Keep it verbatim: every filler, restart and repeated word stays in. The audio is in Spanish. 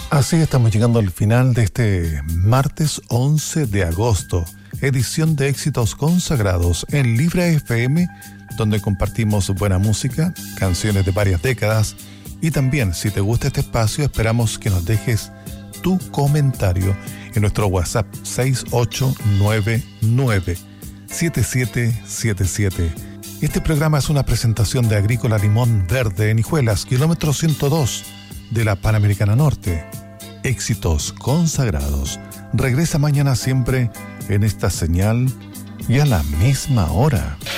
Así estamos llegando al final de este martes once de agosto, edición de éxitos consagrados en Libre F M, donde compartimos buena música, canciones de varias décadas, y también, si te gusta este espacio, esperamos que nos dejes tu comentario en nuestro WhatsApp seis ocho nueve nueve siete siete siete siete. Este programa es una presentación de Agrícola Limón Verde en Hijuelas, kilómetro ciento dos de la Panamericana Norte. Éxitos consagrados. Regresa mañana siempre en esta señal y a la misma hora.